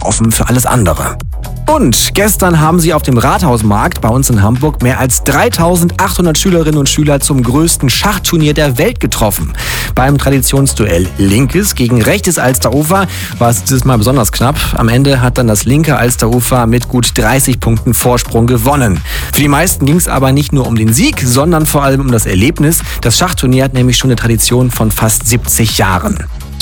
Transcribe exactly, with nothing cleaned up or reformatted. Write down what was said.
offen für alles andere. Und gestern haben sie auf dem Rathausmarkt bei uns in Hamburg mehr als dreitausendachthundert Schülerinnen und Schüler zum größten Schachturnier der Welt getroffen. Beim Traditionsduell linkes gegen rechtes Alsterufer war es dieses Mal besonders knapp. Am Ende hat dann das linke Alsterufer mit gut dreißig Punkten Vorsprung gewonnen. Für die meisten ging es aber nicht nur um den Sieg, sondern vor allem um das Erlebnis. Das Schachturnier hat nämlich schon eine Tradition von fast siebzig Jahren.